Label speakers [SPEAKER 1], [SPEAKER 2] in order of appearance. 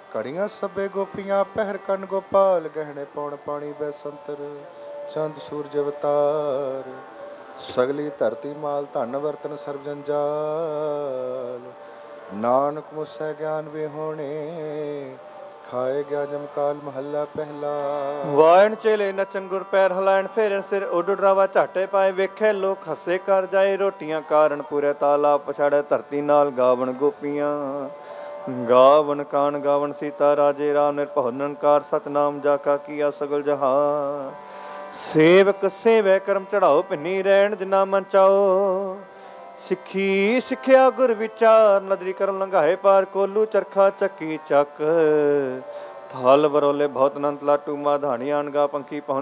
[SPEAKER 1] ਘੜੀਆਂ ਸਭੇ ਗੋਪੀਆਂ ਪਹਿਰ ਕੰਨ ਗੋਪਾਲ ਗਹਿਣੇ ਪੌਣ ਪਾਣੀ ਬੈਸੰਤਰ ਚੰਦ ਸੂਰਜ ਅਵਤਾਰ ਸਗਲੀ ਧਰਤੀ ਮਾਲ ਧਨ ਵਰਤਨ ਸਰਬ ਜੰਜਾਲ ਨਾਨਕ ਮੁਸੈ ਗਿਆਨ ਵਿਹੋਣੇ ਖਾਏ ਗਿਆ ਜਮਕਾਲ ਮਹੱਲਾ ਪਹਿਲਾ।
[SPEAKER 2] ਵਾਇਣ ਚੇਲੇ ਨਚਨ ਗੁਰ ਪੈਰ ਹਲਾਇਣ ਫੇਰਨ ਸਿਰ ਉੱਡ ਡਰਾਵਾ ਝਾਟੇ ਪਾਏ ਵੇਖੇ ਲੋਕ ਹੱਸੇ ਕਰ ਜਾਏ ਰੋਟੀਆਂ ਕਾਰਨ ਪੂਰੇ ਤਾਲਾ ਪਛਾੜੇ ਧਰਤੀ ਨਾਲ ਗਾਵਣ ਗੋਪੀਆਂ ਗਾਵਣ ਕਾਨ ਗਾਵਣ ਸੀਤਾ ਰਾਜੇ ਰਾਮ ਨਿਰਭਉ ਨਿਰੰਕਾਰ ਸਤਨਾਮ ਜਾ ਕਾ ਕੀਆ ਸਗਲ ਜਹਾਨ ਸੇਵਕ ਸੇਵੈ ਕਰਮ ਚੜਾਓ ਭਿੰਨੀ ਰਹਿਣ ਜਿਨਾ ਮਨ ਚਾਓ ਸਿੱਖੀ ਸਿੱਖਿਆ ਗੁਰ ਵਿਚਾਰ ਨਦਰੀ ਕਰਮ ਲੰਘਾਏ ਪਾਰ ਕੋਲੂ ਚਰਖਾ ਚੱਕੀ ਚੱਕ ਥਲ ਬਰੋਲੇ ਬਹੁਤ ਅਨੰਤ ਲਾਟੂ ਮਾਧਾਣੀ ਅਣਗਾ ਪੰਖੀ ਪਹੁੰਚ